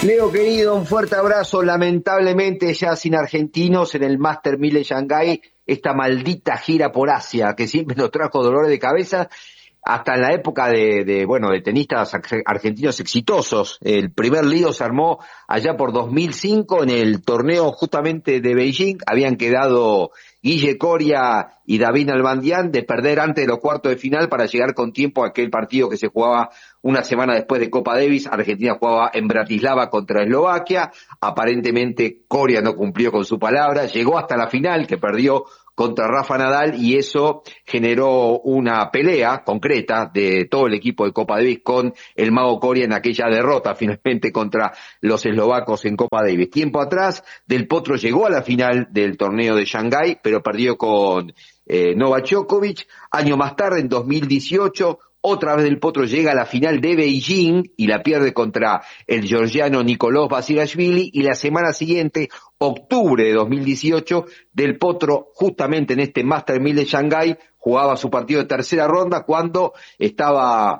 Leo querido, un fuerte abrazo. Lamentablemente ya sin argentinos en el Master 1000 de Shanghái, esta maldita gira por Asia que siempre nos trajo dolores de cabeza, hasta en la época de tenistas argentinos exitosos. El primer lío se armó allá por 2005 en el torneo justamente de Beijing. Habían quedado Guille Coria y David Nalbandián de perder antes de los cuartos de final para llegar con tiempo a aquel partido que se jugaba una semana después de Copa Davis. Argentina jugaba en Bratislava contra Eslovaquia. Aparentemente Coria no cumplió con su palabra, llegó hasta la final que perdió contra Rafa Nadal, y eso generó una pelea concreta de todo el equipo de Copa Davis con el Mago Coria en aquella derrota finalmente contra los eslovacos en Copa Davis. Tiempo atrás, Del Potro llegó a la final del torneo de Shanghái, pero perdió con Novak Djokovic. Año más tarde, en 2018, otra vez Del Potro llega a la final de Beijing y la pierde contra el georgiano Nicolás Basilashvili, y la semana siguiente, octubre de 2018, Del Potro, justamente en este Master 1000 de Shanghái, jugaba su partido de tercera ronda cuando estaba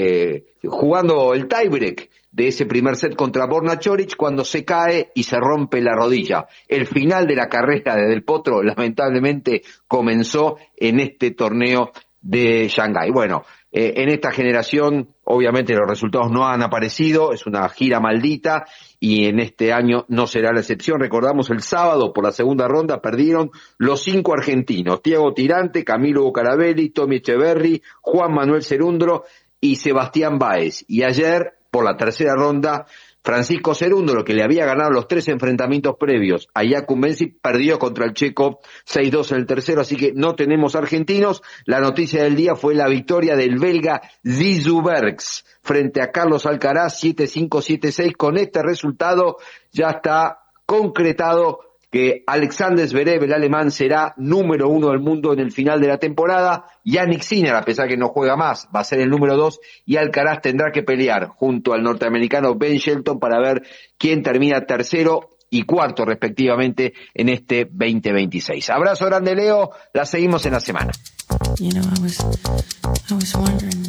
jugando el tiebreak de ese primer set contra Borna Choric, cuando se cae y se rompe la rodilla. El final de la carrera de Del Potro, lamentablemente, comenzó en este torneo de Shanghái. Bueno, en esta generación obviamente los resultados no han aparecido, es una gira maldita, y en este año no será la excepción. Recordamos el sábado por la segunda ronda perdieron los 5 argentinos: Thiago Tirante, Camilo Bucarabelli, Tommy Echeverry, Juan Manuel Cerúndolo y Sebastián Báez. Y ayer por la tercera ronda, Francisco Cerúndolo, que le había ganado los 3 enfrentamientos previos a Jakub Mensik, perdió contra el checo 6-2 en el tercero, así que no tenemos argentinos. La noticia del día fue la victoria del belga Zizou Bergs frente a Carlos Alcaraz 7-5, 7-6. Con este resultado ya está concretado que Alexander Zverev, el alemán, será número 1 del mundo en el final de la temporada. Yannick Sinner, a pesar que no juega más, va a ser el número 2, y Alcaraz tendrá que pelear junto al norteamericano Ben Shelton para ver quién termina tercero y cuarto respectivamente en este 2026. Abrazo grande, Leo, la seguimos en la semana. You know, I was wondering,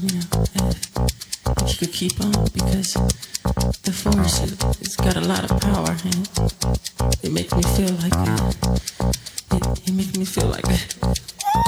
if you could keep on, because the force, it's got a lot of power, and it makes me feel like, it makes me feel like